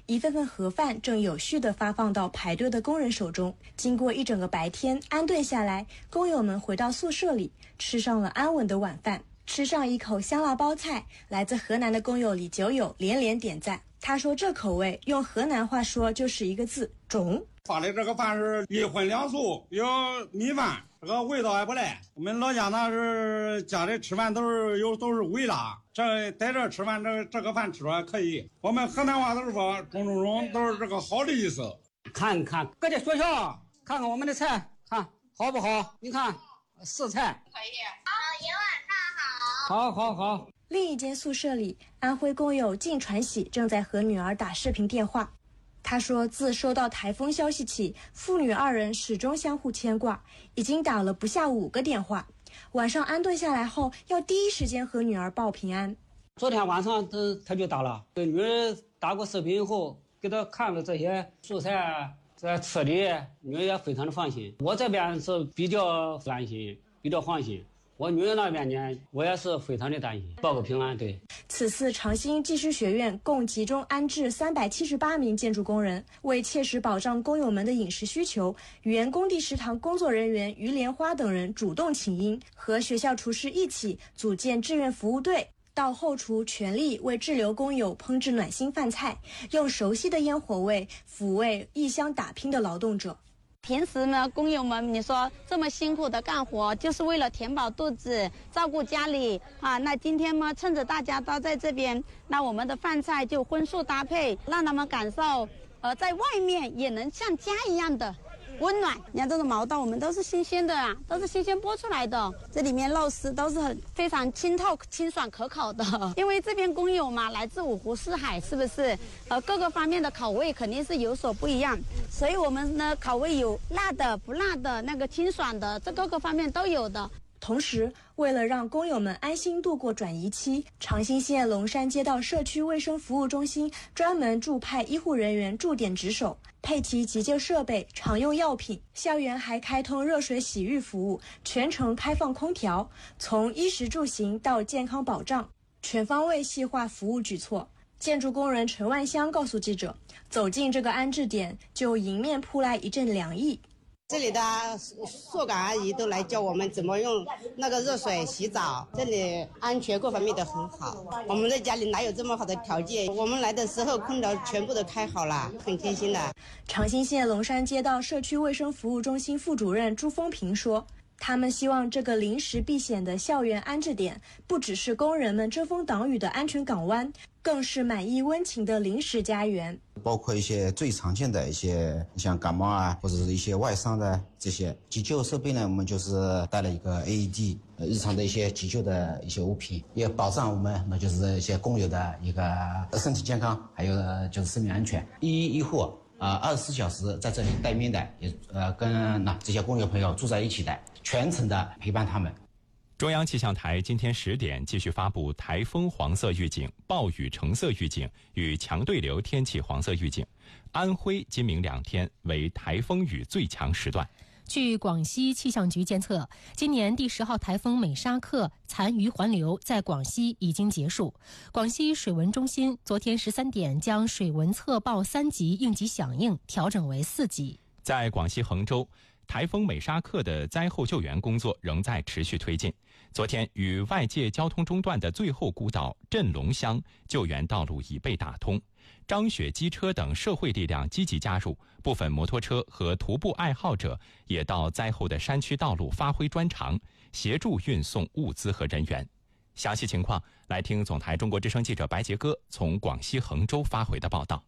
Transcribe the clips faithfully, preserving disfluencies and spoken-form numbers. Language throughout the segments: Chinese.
一份份盒饭正有序地发放到排队的工人手中。经过一整个白天安顿下来，工友们回到宿舍里，吃上了安稳的晚饭。吃上一口香辣包菜，来自河南的工友李九友连连点赞。他说这口味用河南话说就是一个字，种。 发的这个饭是一荤两素，有米饭，这个味道也不赖。我们老家那是家里吃饭都是有都是微辣，这在这吃饭这这个饭吃出来可以。我们河南话都是说种种种都是这个好的意思。 看看各家学校，看看我们的菜，看好不好？你看四菜可以。好，一晚上好。 好好好。 另一间宿舍里，安徽工友靳传喜正在和女儿打视频电话。他说，自收到台风消息起，父女二人始终相互牵挂，已经打了不下五个电话。晚上安顿下来后，要第一时间和女儿报平安。 昨天晚上他他就打了，给女儿打过视频以后，给他看了这些蔬菜在吃的，女儿也非常的放心。我这边是比较安心，比较放心。我女儿那边呢，我也是非常的担心，报个平安。对， 此次长兴技师学院共集中安置三百七十八名建筑工人，为切实保障工友们的饮食需求，原工地食堂工作人员于莲花等人主动请缨，和学校厨师一起组建志愿服务队，到后厨全力为滞留工友烹制暖心饭菜，用熟悉的烟火味抚慰异乡打拼的劳动者。 平时呢，工友们你说这么辛苦的干活，就是为了填饱肚子，照顾家里啊。那今天嘛，趁着大家都在这边，那我们的饭菜就荤素搭配，让他们感受，呃，在外面也能像家一样的温暖。你看这种毛豆，我们都是新鲜的啊，都是新鲜剥出来的。这里面肉丝都是很非常清透、清爽可口的。因为这边工友嘛，来自五湖四海，是不是？呃，各个方面的口味肯定是有所不一样。所以我们呢，口味有辣的、不辣的，那个清爽的，这各个方面都有的。 同时，为了让工友们安心度过转移期，长兴县龙山街道社区卫生服务中心专门驻派医护人员驻点值守，配齐急救设备、常用药品。校园还开通热水洗浴服务，全程开放空调，从衣食住行到健康保障，全方位细化服务举措。建筑工人陈万香告诉记者，走进这个安置点，就迎面扑来一阵凉意。 这里的宿管阿姨都来教我们怎么用那个热水洗澡，这里安全各方面都很好。我们在家里哪有这么好的条件？我们来的时候空调全部都开好了，很贴心的。 长兴县龙山街道社区卫生服务中心副主任朱峰平说，他们希望这个临时避险的校园安置点不只是工人们遮风挡雨的安全港湾，更是满意温情的临时家园。 包括一些最常见的一些像感冒啊，或者是一些外伤的这些急救设备呢，我们就是带了一个 A E D， 日常的一些急救的一些物品，也保障我们那就是一些工友的一个身体健康，还有就是生命安全。一医护啊，二十四小时在这里待命的，也呃跟那这些工友朋友住在一起的，全程的陪伴他们。 中央气象台今天十点继续发布台风黄色预警、暴雨橙色预警与强对流天气黄色预警。安徽今明两天为台风雨最强时段。 据广西气象局监测，今年第十号台风美沙克残余环流在广西已经结束。广西水文中心昨天十三点将水文测报三级应急响应调整为四级。 在广西衡州，台风美沙克的灾后救援工作仍在持续推进。昨天与外界交通中断的最后孤岛镇龙乡救援道路已被打通，张雪机车等社会力量积极加入，部分摩托车和徒步爱好者也到灾后的山区道路发挥专长，协助运送物资和人员。详细情况来听总台中国之声记者白杰哥从广西衡州发回的报道。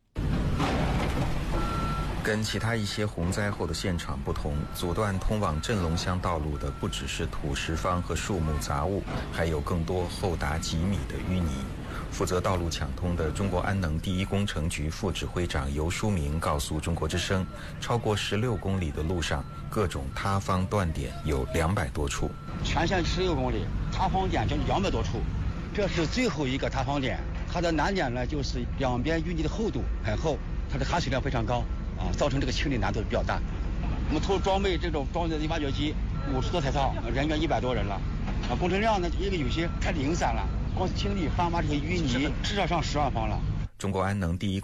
跟其他一些洪灾后的现场不同，阻断通往镇龙乡道路的不只是土石方和树木杂物，还有更多厚达几米的淤泥。负责道路抢通的中国安能第一工程局副指挥长游书明告诉中国之声，超过十六公里的路上，各种塌方断点有两百多处。 全线十六公里，塌方点就两百多处，这是最后一个塌方点。它的难点呢，就是两边淤泥的厚度很厚，它的含水量非常高。啊，造成这个清理难度比较大。我们投装备这种装载的挖掘机五十多台套，人员一百多人了。啊，工程量呢，因为有些太零散了，光清理翻挖这些淤泥，至少上十万方了。 中国安能第一